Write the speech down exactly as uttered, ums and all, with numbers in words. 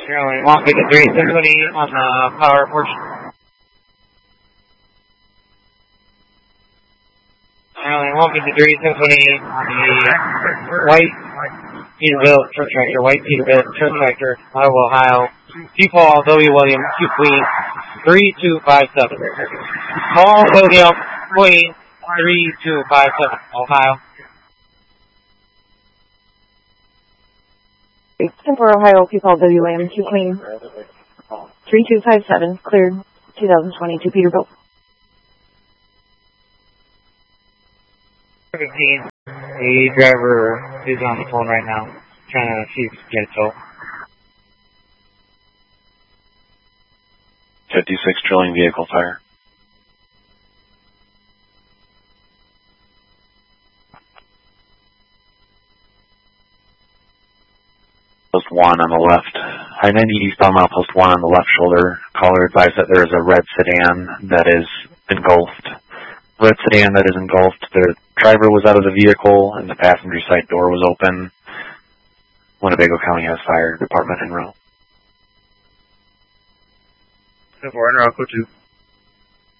Airline one fifty-three Symphony on the power portion. Airline one fifty-three Symphony on the white Peterbilt truck tractor, white Peterbilt truck tractor, Iowa, Ohio. Q Paul W. William, Q Queen, three two five seven. Paul William, Queen, three two five seven, Ohio. Temple, Ohio, Q Paul W. William, Q Queen, three two five seven, cleared, twenty twenty-two Peterbilt. fifteen. The driver is on the phone right now, trying to see if he can get it told. fifty-six drilling vehicle fire. Post one on the left. I ninety eastbound milepost one on the left shoulder. Caller advised that there is a red sedan that is engulfed. Red sedan that is engulfed. The driver was out of the vehicle and the passenger side door was open. Winnebago County has fire department en route. ten four, en route, code two.